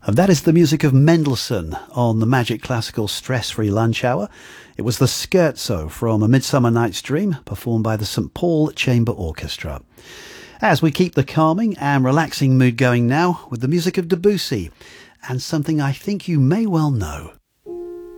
And that is the music of Mendelssohn on the Magic Classical Stress-Free Lunch Hour. It was the Scherzo from A Midsummer Night's Dream, performed by the St Paul Chamber Orchestra. As we keep the calming and relaxing mood going now with the music of Debussy, and something I think you may well know.